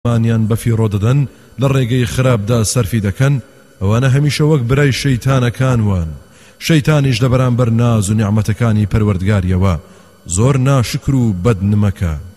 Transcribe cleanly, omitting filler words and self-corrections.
مانیان بەفیڕۆ دەدەن لە ڕێگەی خراپدا سەرفی دەکەن ئەوانە هەمیشە وەک برای شەیتانەکانوان شەیتانیش لە بەرامبەر ناز و نیعمەتەکانی پەروەردگاریەوە زۆر ناشکر و بەدنمەکە